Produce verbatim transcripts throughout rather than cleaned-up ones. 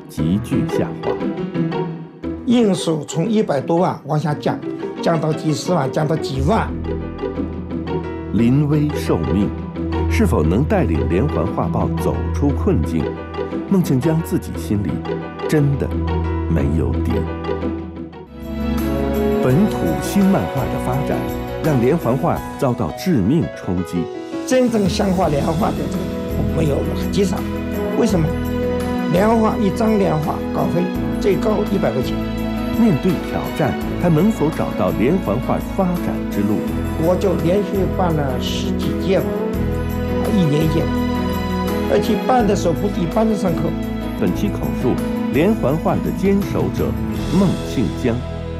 急剧下滑， 印数从一百多万往下降，降到几十万，降到几万。 临危受命，是否能带领连环画报走出困境？孟庆江自己心里真的没有底。本土新漫画的发展，让连环画遭到致命冲击。 真正像画连环画的这个没有了，极少。为什么？连环画一张连环画稿费最高一百块钱。 面对挑战，他能否找到连环画发展之路？ 我就连续办了十几届吧，一年一届，而且办的时候不是一般的上课。 本期口述连环画的坚守者孟庆江。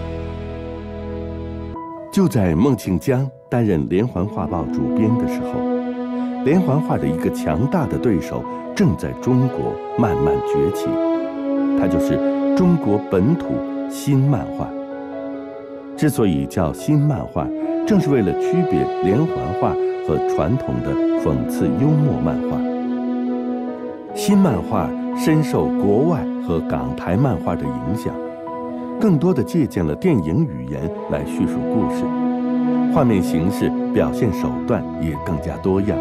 就在孟庆江担任连环画报主编的时候，连环画的一个强大的对手正在中国慢慢崛起，它就是中国本土新漫画。之所以叫新漫画，正是为了区别连环画和传统的讽刺幽默漫画。新漫画深受国外和港台漫画的影响，更多的借鉴了电影语言来叙述故事，画面形式、表现手段也更加多样。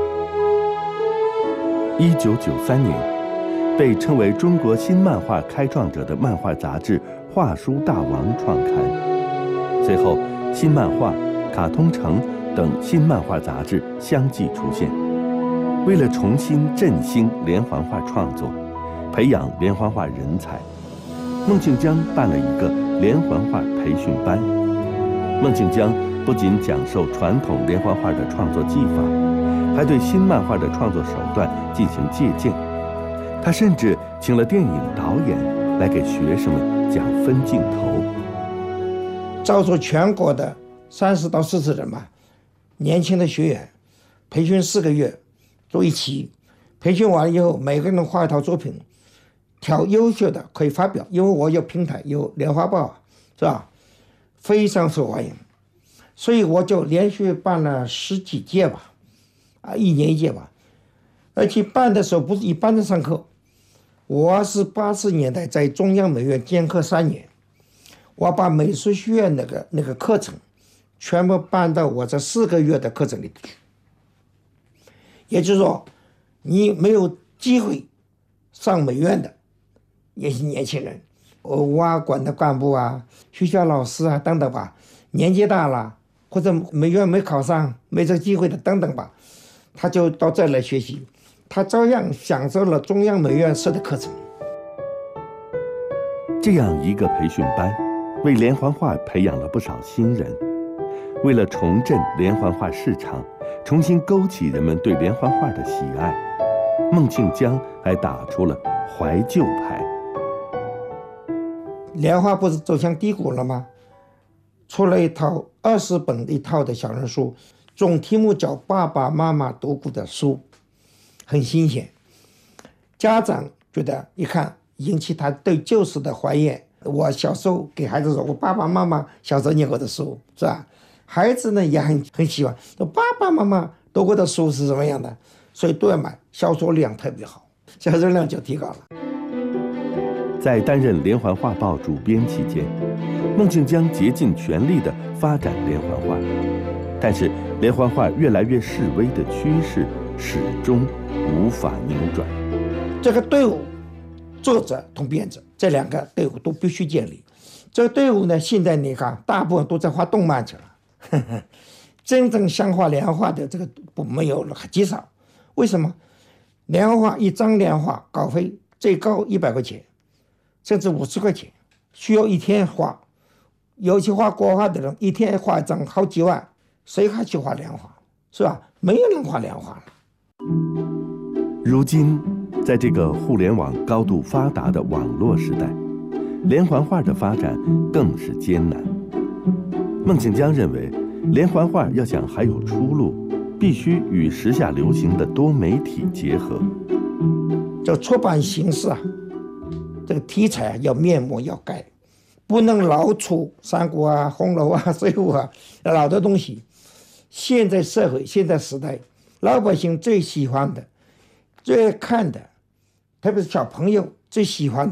一九九三年，被称为中国新漫画开创者的漫画杂志《画书大王》创刊，随后新漫画、卡通城等新漫画杂志相继出现。为了重新振兴连环画创作，培养连环画人才，孟庆江办了一个连环画培训班。孟庆江不仅讲授传统连环画的创作技法，还对新漫画的创作手段进行借鉴。他甚至请了电影导演来给学生们讲分镜头。 招收全国的三十到四十人吧，年轻的学员，培训四个月，做一期。培训完以后，每个人画一套作品，挑优秀的可以发表，因为我有平台，有连环报，是吧？非常受欢迎，所以我就连续办了十几届吧，啊，一年一届吧。而且办的时候不是一般的上课，我是八十年代在中央美院兼课三年，我把美术学院那个那个课程全部搬到我这四个月的课程里去。也就是说，你没有机会上美院的也是年轻人，文化馆的干部啊、学校老师啊等等吧，年纪大了或者美院没考上、没这个机会的等等吧，他就到这儿来学习，他照样享受了中央美院设的课程。 这样一个培训班，为连环画培养了不少新人。为了重振连环画市场，重新勾起人们对连环画的喜爱，孟庆江还打出了怀旧牌。 连环不是走向低谷了吗？出了一套二十本一套的小人书，总题目叫《爸爸妈妈读过的书》，很新鲜。家长觉得一看引起他对旧时的怀念。我小时候给孩子说，我爸爸妈妈小时候念过的书，是吧？孩子呢也很很喜欢，说爸爸妈妈读过的书是什么样的，所以都要买，销售量特别好，销售量就提高了。 在担任连环画报主编期间，孟庆江竭尽全力地发展连环画，但是连环画越来越式微的趋势始终无法扭转。 这个队伍，作者同编者这两个队伍都必须建立。这个队伍呢，现在你看大部分都在画动漫去了，呵呵，真正像画连环画的这个不没有了，极少。为什么？连环画一张连环画稿费最高一百块钱，甚至五十块钱，需要一天画。有些画国画的人一天画一张好几万，谁还去画连环画？是吧？没有人画连环画了。 如今，在这个互联网高度发达的网络时代，连环画的发展更是艰难。孟庆江认为，连环画要想还有出路，必须与时下流行的多媒体结合。 这出版形式啊，这个题材啊要面目要改，不能老出三国啊、红楼啊、水浒啊老的东西。现在社会、现在时代，老百姓最喜欢的、最爱看的，特别是小朋友最喜欢的